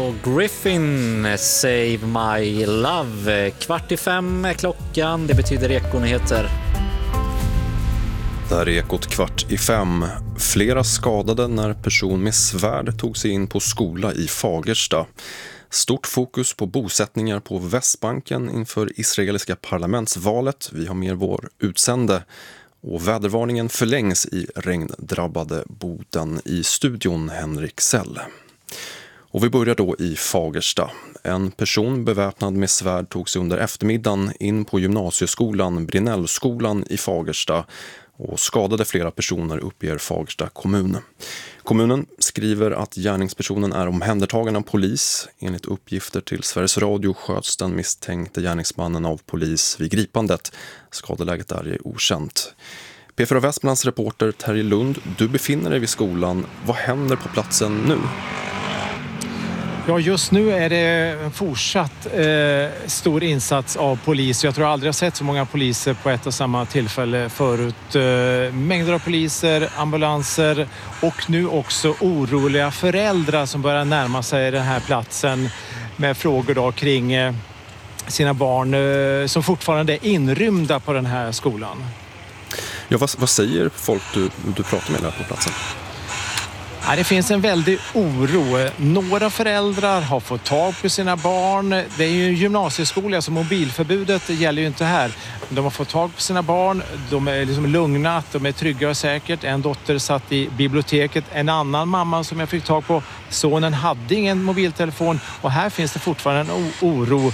och Griffin, Save My Love. 4:45 är klockan, det betyder Ekonyheter. Där är Ekot 4:45. Flera skadade när person med svärd tog sig in på skola i Fagersta. Stort fokus på bosättningar på Västbanken inför israeliska parlamentsvalet. Vi har med vår utsände. Och vädervarningen förlängs i regndrabbade Boden. I studion Henrik Sell. Och vi börjar då i Fagersta. En person beväpnad med svärd tog sig under eftermiddagen in på gymnasieskolan Brinnellskolan i Fagersta och skadade flera personer, uppger Fagersta kommun. Kommunen skriver att gärningspersonen är omhändertagen av polis. Enligt uppgifter till Sveriges Radio sköts den misstänkte gärningsmannen av polis vid gripandet. Skadeläget är okänt. P4 Västmanlands reporter Terje Lund, du befinner dig vid skolan. Vad händer på platsen nu? Ja, just nu är det en fortsatt stor insats av polis. Jag tror aldrig jag sett så många poliser på ett och samma tillfälle förut. Mängder av poliser, ambulanser och nu också oroliga föräldrar som börjar närma sig den här platsen med frågor då kring sina barn som fortfarande är inrymda på den här skolan. Ja, vad säger folk du pratar med där på platsen? Ja, det finns en väldig oro. Några föräldrar har fått tag på sina barn. Det är ju en gymnasieskola så mobilförbudet gäller ju inte här. De har fått tag på sina barn. De är liksom lugna, de är trygga och säkert. En dotter satt i biblioteket. En annan mamma som jag fick tag på, sonen hade ingen mobiltelefon. Och här finns det fortfarande en oro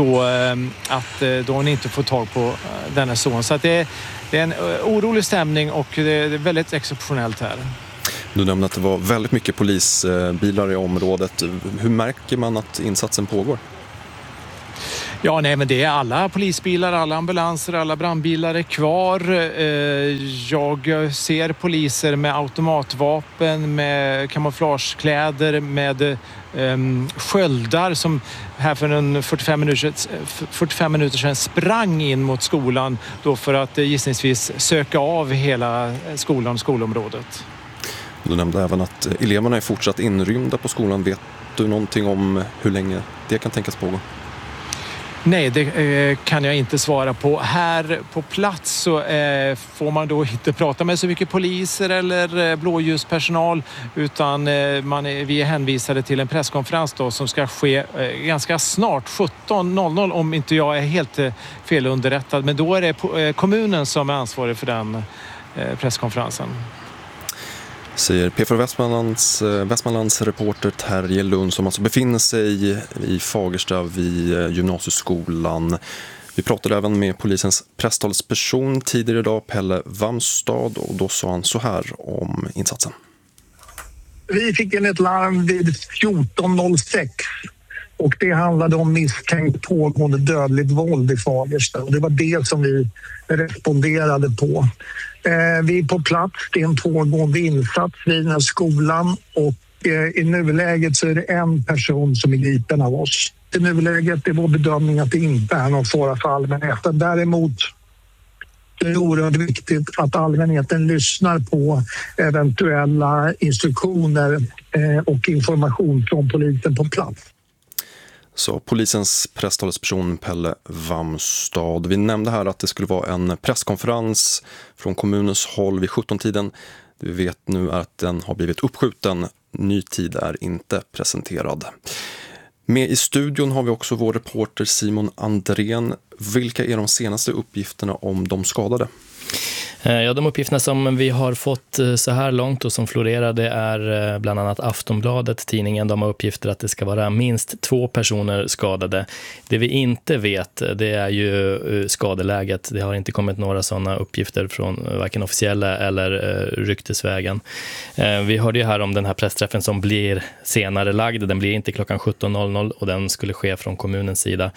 då hon inte får tag på denna son. Så att det är en orolig stämning och det är väldigt exceptionellt här. Du nämnde att det var väldigt mycket polisbilar i området. Hur märker man att insatsen pågår? Ja, nej, men det är alla polisbilar, alla ambulanser, alla brandbilar är kvar. Jag ser poliser med automatvapen, med kamouflagekläder, med sköldar som här för en 45 minuter sedan sprang in mot skolan då för att gissningsvis söka av hela skolan och skolområdet. Du nämnde även att eleverna är fortsatt inrymda på skolan. Vet du någonting om hur länge det kan tänkas pågå? Nej, det kan jag inte svara på. Här på plats så får man då inte prata med så mycket poliser eller blåljuspersonal utan vi är hänvisade till en presskonferens då som ska ske ganska snart, 17:00 om inte jag är helt felunderrättad. Men då är det kommunen som är ansvarig för den presskonferensen. Säger P4 Västmanlands reporter Terje Lund som alltså befinner sig i Fagersta vid gymnasieskolan. Vi pratade även med polisens presstalsperson tidigare idag, Pelle Wamstad, och då sa han så här om insatsen. Vi fick in ett larm vid 14:06 och det handlade om misstänkt pågående dödligt våld i Fagersta. Och det var det som vi responderade på. Vi är på plats, det är en pågående insats vid den här skolan och i nuläget så är det en person som är gripen av oss. I nuläget är vår bedömning att det inte är någon fara för allmänheten. Däremot är det oerhört viktigt att allmänheten lyssnar på eventuella instruktioner och information från polisen på plats. Så polisens presstalesperson Pelle Wamstad. Vi nämnde här att det skulle vara en presskonferens från kommunens håll vid 17-tiden. Det vi vet nu är att den har blivit uppskjuten. Ny tid är inte presenterad. Med i studion har vi också vår reporter Simon Andrén. Vilka är de senaste uppgifterna om de skadade? Ja, de uppgifterna som vi har fått så här långt och som florerar, det är bland annat Aftonbladet, tidningen. De har uppgifter att det ska vara minst 2 personer skadade. Det vi inte vet, det är ju skadeläget. Det har inte kommit några sådana uppgifter från varken officiella eller ryktesvägen. Vi hörde ju här om den här pressträffen som blir senare lagd. Den blir inte klockan 17:00 och den skulle ske från kommunens sida.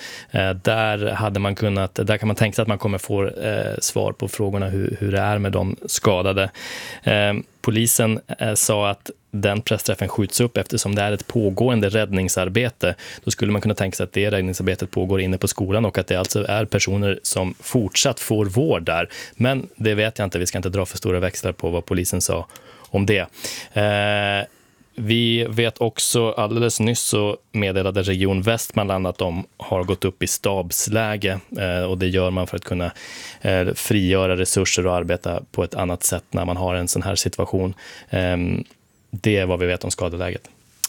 Där kan man tänka sig att man kommer få svar på frågorna hur det är med de skadade. Polisen sa att den pressträffen skjuts upp eftersom det är ett pågående räddningsarbete. Då skulle man kunna tänka sig att det räddningsarbetet pågår inne på skolan och att det alltså är personer som fortsatt får vård där. Men det vet jag inte, vi ska inte dra för stora växlar på vad polisen sa om det. Vi vet också, alldeles nyss så meddelade Region Västmanland att de har gått upp i stabsläge, och det gör man för att kunna frigöra resurser och arbeta på ett annat sätt när man har en sån här situation. Det är vad vi vet om skadeläget.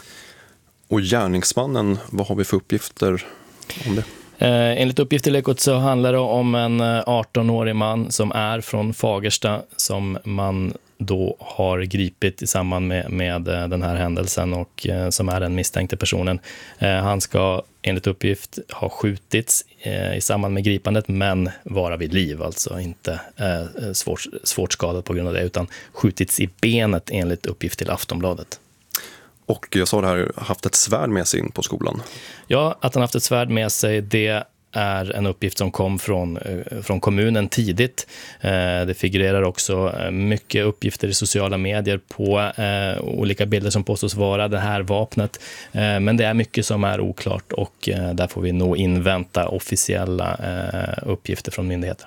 Och gärningsmannen, vad har vi för uppgifter om det? Enligt uppgift till Ekot så handlar det om en 18-årig man som är från Fagersta, som man då har gripit i samband med den här händelsen och som är den misstänkte personen. Han ska enligt uppgift ha skjutits i samband med gripandet, men vara vid liv, alltså inte svårt skadad på grund av det, utan skjutits i benet enligt uppgift till Aftonbladet. Och jag sa det här, haft ett svärd med sig in på skolan. Ja, att han haft ett svärd med sig, det är en uppgift som kom från kommunen tidigt. Det figurerar också mycket uppgifter i sociala medier på olika bilder som påstås vara det här vapnet. Men det är mycket som är oklart, och där får vi nog invänta officiella uppgifter från myndigheter.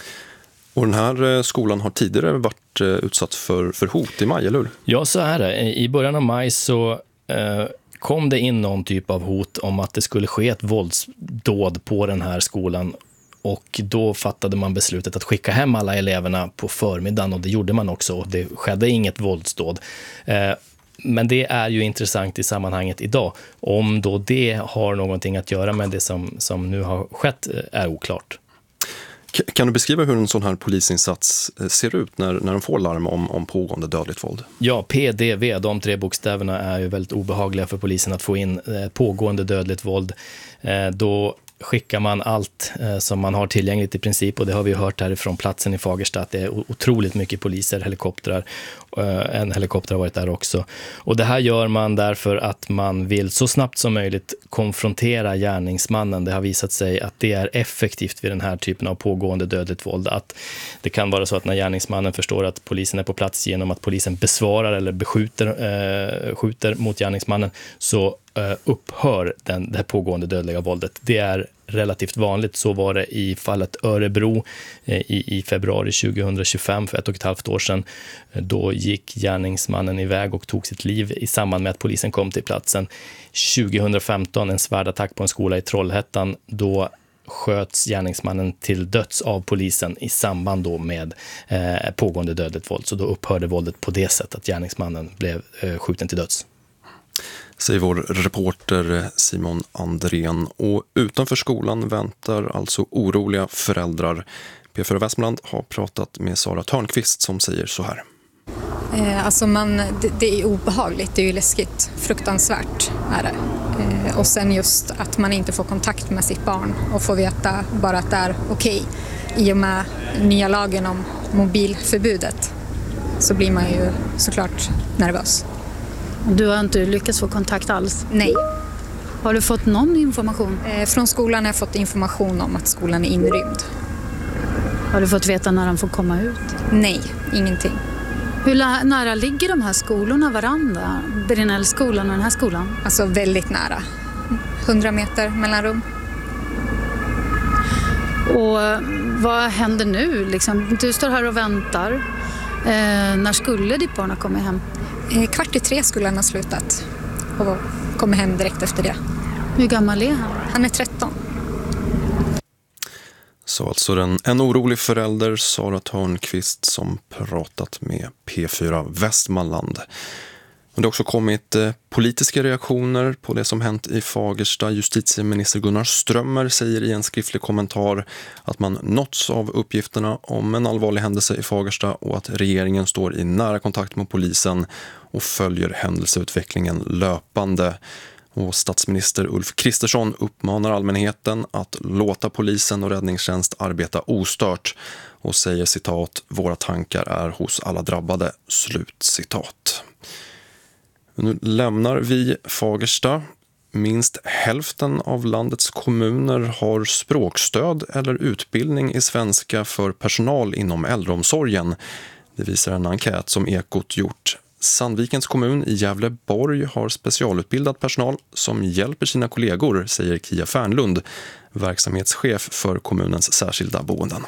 Och den här skolan har tidigare varit utsatt för hot i maj, eller hur? Ja, så är det. I början av maj så kom det in någon typ av hot om att det skulle ske ett våldsdåd på den här skolan. Och då fattade man beslutet att skicka hem alla eleverna på förmiddagen, och det gjorde man också. Och det skedde inget våldsdåd. Men det är ju intressant i sammanhanget idag. Om då det har någonting att göra med det som nu har skett är oklart. Kan du beskriva hur en sån här polisinsats ser ut när de får larm om pågående dödligt våld? Ja, PDV, de 3 bokstäverna är ju väldigt obehagliga för polisen att få in. Pågående dödligt våld. Då skickar man allt som man har tillgängligt i princip, och det har vi hört härifrån platsen i Fagersta att det är otroligt mycket poliser, helikoptrar. En helikopter har varit där också. Och det här gör man därför att man vill så snabbt som möjligt konfrontera gärningsmannen. Det har visat sig att det är effektivt vid den här typen av pågående dödligt våld. Att det kan vara så att när gärningsmannen förstår att polisen är på plats genom att polisen besvarar eller skjuter mot gärningsmannen, så upphör det pågående dödliga våldet. Det är relativt vanligt. Så var det i fallet Örebro i februari 2025, för 1,5 år sedan. Då gick gärningsmannen iväg och tog sitt liv i samband med att polisen kom till platsen. 2015, en svärdattack på en skola i Trollhättan. Då sköts gärningsmannen till döds av polisen i samband då med pågående dödligt våld. Så då upphörde våldet på det sättet att gärningsmannen blev skjuten till döds. Säger vår reporter Simon Andrén. Och utanför skolan väntar alltså oroliga föräldrar. P4 Västmanland har pratat med Sara Törnqvist som säger så här. Alltså det är obehagligt, det är ju läskigt, fruktansvärt är det. Och sen just att man inte får kontakt med sitt barn och får veta bara att det är okej. I och med nya lagen om mobilförbudet så blir man ju såklart nervös. Du har inte lyckats få kontakt alls? Nej. Har du fått någon information? Från skolan har jag fått information om att skolan är inrymd. Har du fått veta när de får komma ut? Nej, ingenting. Hur nära ligger de här skolorna varandra? Brinellskolan och den här skolan? Alltså väldigt nära. 100 meter mellanrum. Och vad händer nu? Liksom, du står här och väntar. När skulle ditt barn ha kommit hem? 2:45 skulle han ha slutat och kommer hem direkt efter det. Hur gammal är han? Han är 13. Så alltså en orolig förälder, Sara Törnqvist, som pratat med P4 Västmanland. Men det har också kommit politiska reaktioner på det som hänt i Fagersta. Justitieminister Gunnar Strömmer säger i en skriftlig kommentar att man nåtts av uppgifterna om en allvarlig händelse i Fagersta och att regeringen står i nära kontakt med polisen och följer händelseutvecklingen löpande. Och statsminister Ulf Kristersson uppmanar allmänheten att låta polisen och räddningstjänst arbeta ostört och säger citat, våra tankar är hos alla drabbade, slut citat. Nu lämnar vi Fagersta. Minst hälften av landets kommuner har språkstöd eller utbildning i svenska för personal inom äldreomsorgen. Det visar en enkät som Ekot gjort. Sandvikens kommun i Gävleborg har specialutbildad personal som hjälper sina kollegor, säger Kia Fernlund, verksamhetschef för kommunens särskilda boenden.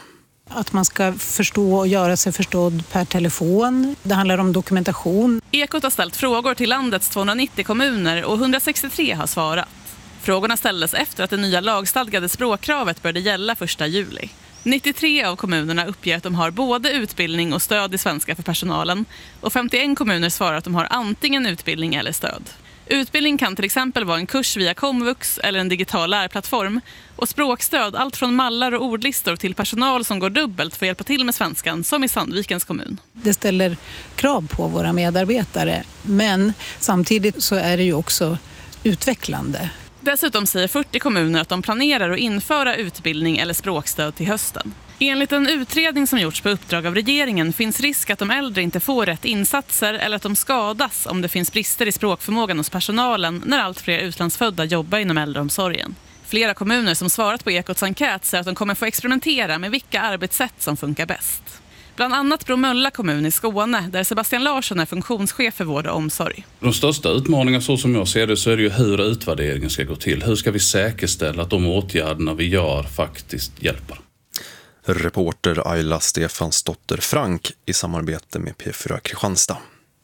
Att man ska förstå och göra sig förstådd per telefon. Det handlar om dokumentation. Ekot har ställt frågor till landets 290 kommuner och 163 har svarat. Frågorna ställdes efter att det nya lagstadgade språkkravet började gälla 1 juli. 93 av kommunerna uppger att de har både utbildning och stöd i svenska för personalen och 51 kommuner svarar att de har antingen utbildning eller stöd. Utbildning kan till exempel vara en kurs via Komvux eller en digital lärplattform och språkstöd allt från mallar och ordlistor till personal som går dubbelt för att hjälpa till med svenskan, som i Sandvikens kommun. Det ställer krav på våra medarbetare, men samtidigt så är det ju också utvecklande. Dessutom säger 40 kommuner att de planerar att införa utbildning eller språkstöd till hösten. Enligt en utredning som gjorts på uppdrag av regeringen finns risk att de äldre inte får rätt insatser eller att de skadas om det finns brister i språkförmågan hos personalen när allt fler utlandsfödda jobbar inom äldreomsorgen. Flera kommuner som svarat på Ekots enkät säger att de kommer få experimentera med vilka arbetssätt som funkar bäst. Bland annat Bromölla kommun i Skåne, där Sebastian Larsson är funktionschef för vård och omsorg. De största utmaningarna så som jag ser det så är det ju hur utvärderingen ska gå till. Hur ska vi säkerställa att de åtgärderna vi gör faktiskt hjälper? Reporter Ayla Stefansdotter Frank i samarbete med P4 Kristianstad.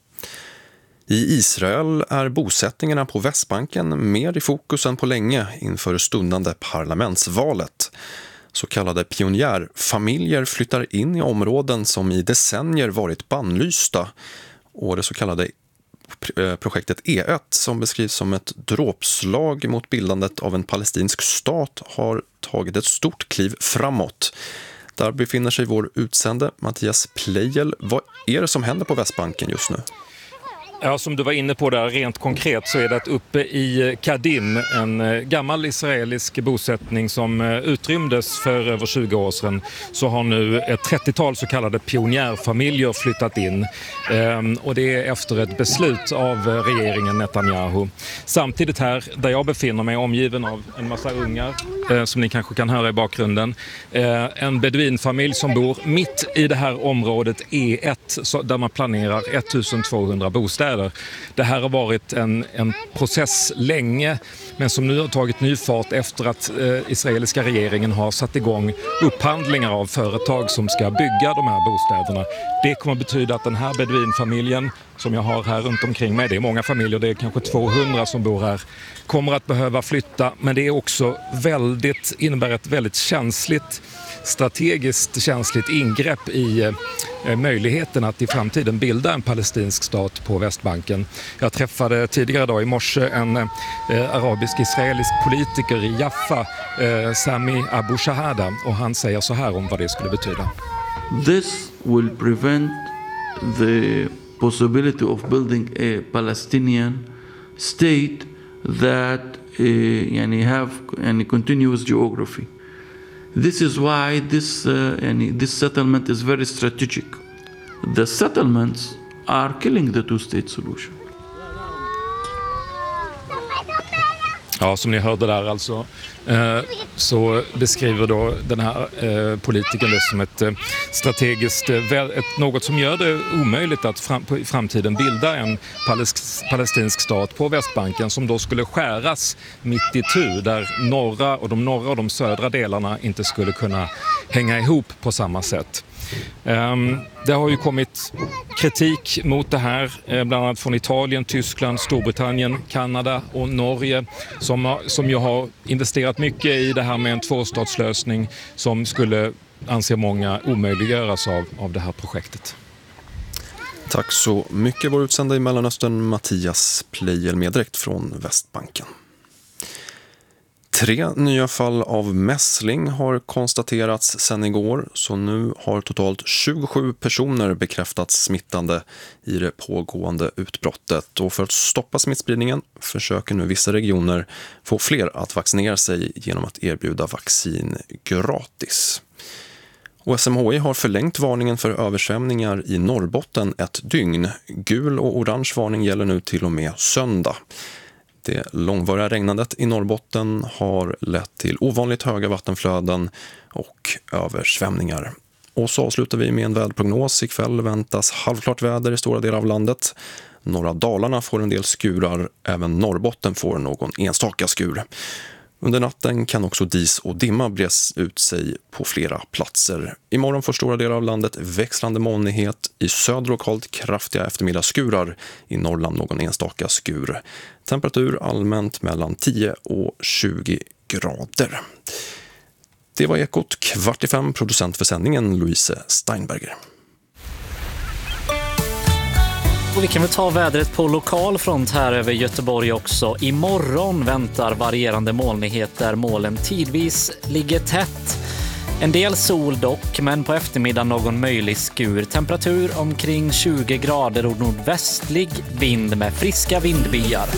I Israel är bosättningarna på Västbanken mer i fokus än på länge inför stundande parlamentsvalet. Så kallade pionjärfamiljer flyttar in i områden som i decennier varit bannlysta, och det så kallade projektet E1 som beskrivs som ett dråpslag mot bildandet av en palestinsk stat har tagit ett stort kliv framåt. Där befinner sig vår utsände Mattias Pleijel. Vad är det som händer på Västbanken just nu? Ja, som du var inne på där, rent konkret så är det att uppe i Kadim, en gammal israelisk bosättning som utrymdes för över 20 år sedan, så har nu ett 30-tal så kallade pionjärfamiljer flyttat in. Och det är efter ett beslut av regeringen Netanyahu. Samtidigt här, där jag befinner mig, omgiven av en massa ungar, som ni kanske kan höra i bakgrunden. En beduinfamilj som bor mitt i det här området E1, där man planerar 1200 bostäder. Det här har varit en process länge, men som nu har tagit ny fart efter att israeliska regeringen har satt igång upphandlingar av företag som ska bygga de här bostäderna. Det kommer att betyda att den här beduinfamiljen som jag har här runt omkring mig, det är många familjer, det är kanske 200 som bor här, kommer att behöva flytta, men det är också innebär ett väldigt strategiskt känsligt ingrepp i möjligheten att i framtiden bilda en palestinsk stat på Västbanken. Jag träffade tidigare idag i morse en arabisk-israelisk politiker i Jaffa, Sami Abu Shahada, och han säger så här om vad det skulle betyda. This will prevent the possibility of building a Palestinian state that have a continuous geography. This is why this settlement is very strategic. The settlements are killing the two-state solution. Ja, som ni hörde där alltså, så beskriver då den här politikern det som ett strategiskt, något som gör det omöjligt att i framtiden bilda en palestinsk stat på Västbanken som då skulle skäras mitt i tu, där de norra och de södra delarna inte skulle kunna hänga ihop på samma sätt. Det har ju kommit kritik mot det här, bland annat från Italien, Tyskland, Storbritannien, Kanada och Norge som ju har investerat mycket i det här med en tvåstatslösning som skulle, anser många, omöjliggöras av det här projektet. Tack så mycket, vår utsända i Mellanöstern Mattias Pleijel med direkt från Västbanken. 3 nya fall av mässling har konstaterats sedan igår, så nu har totalt 27 personer bekräftats smittande i det pågående utbrottet. Och för att stoppa smittspridningen försöker nu vissa regioner få fler att vaccinera sig genom att erbjuda vaccin gratis. Och SMHI har förlängt varningen för översvämningar i Norrbotten ett dygn. Gul och orange varning gäller nu till och med söndag. Det långvariga regnandet i Norrbotten har lett till ovanligt höga vattenflöden och översvämningar. Och så avslutar vi med en väderprognos. Ikväll väntas halvklart väder i stora delar av landet. Norra Dalarna får en del skurar, även Norrbotten får någon enstaka skur. Under natten kan också dis och dimma bres ut sig på flera platser. Imorgon får stora delar av landet växlande molnighet, i söder lokalt kraftiga eftermiddagsskurar, i Norrland någon enstaka skur. Temperatur allmänt mellan 10 och 20 grader. Det var Ekot 4:45, producent för sändningen Louise Steinberger. Och vi kan väl ta vädret på lokal front här över Göteborg också. Imorgon väntar varierande molnighet där molnen tidvis ligger tätt. En del sol dock, men på eftermiddagen någon möjlig skur. Temperatur omkring 20 grader och nordvästlig vind med friska vindbyar.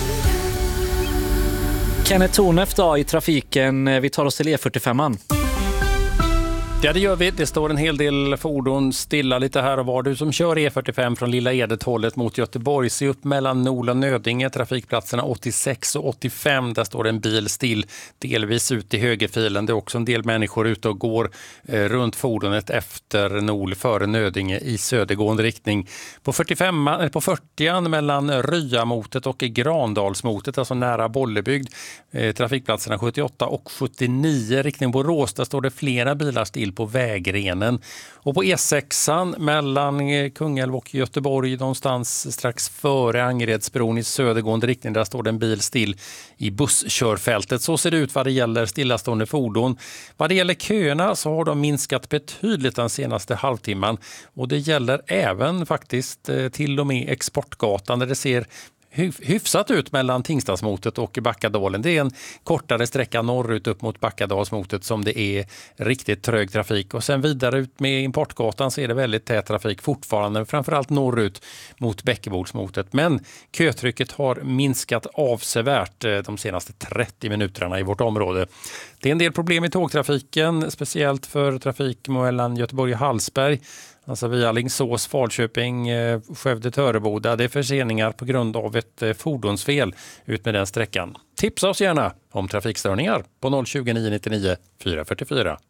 Kenneth Tornef då i trafiken. Vi tar oss till E45an. Ja, det gör vi. Det står en hel del fordon stilla lite här och var. Du som kör E45 från Lilla Edet-hållet mot Göteborg, se upp mellan Nol och Nödinge, trafikplatserna 86 och 85. Där står en bil still, delvis ut i högerfilen. Det är också en del människor ute och går runt fordonet efter Nol före Nödinge i södergående riktning. På 40 mellan Ryamotet och Grandalsmotet, alltså nära Bollebygd, trafikplatserna 78 och 79 riktning Borås. Där står det flera bilar still på vägrenen. Och på E6 mellan Kungälv och Göteborg någonstans strax före Angeredsbron i södergående riktning, där står det en bil still i busskörfältet. Så ser det ut vad det gäller stillastående fordon. Vad det gäller köerna så har de minskat betydligt den senaste halvtimman, och det gäller även faktiskt till och med Exportgatan där det ser hyfsat ut mellan Tingstadsmotet och Backadalen. Det är en kortare sträcka norrut upp mot Backadalsmotet som det är riktigt trög trafik. Och sen vidare ut med Importgatan så är det väldigt tät trafik fortfarande, framförallt norrut mot Bäckebolsmotet. Men kötrycket har minskat avsevärt de senaste 30 minuterna i vårt område. Det är en del problem i tågtrafiken, speciellt för trafik mellan Göteborg och Hallsberg. Alltså via Alingsås, Falköping, Skövde, Töreboda. Det är förseningar på grund av ett fordonsfel ut med den sträckan. Tipsa oss gärna om trafikstörningar på 020 999 444.